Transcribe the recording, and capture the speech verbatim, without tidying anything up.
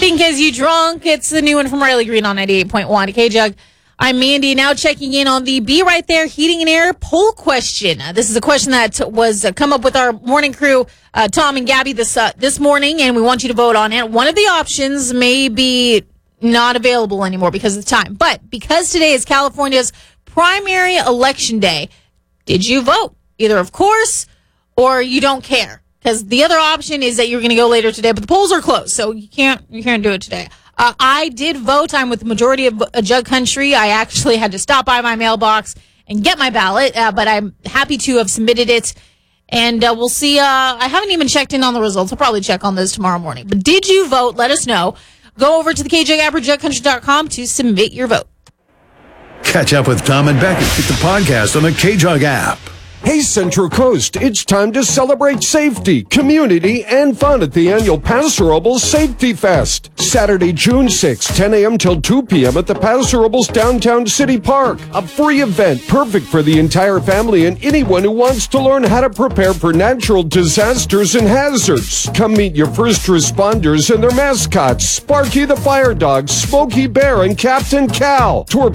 Think As You Drunk. It's the new one from Riley Green on ninety-eight point one. K-Jug. I'm Mandy, now checking in on the Be Right There Heating and Air poll question. Uh, this is a question that was uh, come up with our morning crew, uh, Tom and Gabby, this uh, this morning, and we want you to vote on it. One of the options may be not available anymore because of the time. But because today is California's primary election day, did you vote? Either of course or you don't care. Because the other option is that you're going to go later today, but the polls are closed, so you can't you can't do it today. Uh, I did vote. I'm with the majority of uh, Jug Country. I actually had to stop by my mailbox and get my ballot, uh, but I'm happy to have submitted it. And uh, we'll see. Uh, I haven't even checked in on the results. I'll probably check on those tomorrow morning. But did you vote? Let us know. Go over to the K J app or jug country dot com to submit your vote. Catch up with Tom and Becky with the podcast on the K-Jug app. Hey, Central Coast, it's time to celebrate safety, community, and fun at the annual Paso Robles Safety Fest. Saturday, June sixth, ten a.m. till two p.m. at the Paso Robles Downtown City Park. A free event perfect for the entire family and anyone who wants to learn how to prepare for natural disasters and hazards. Come meet your first responders and their mascots, Sparky the Fire Dog, Smokey Bear, and Captain Cal. Tour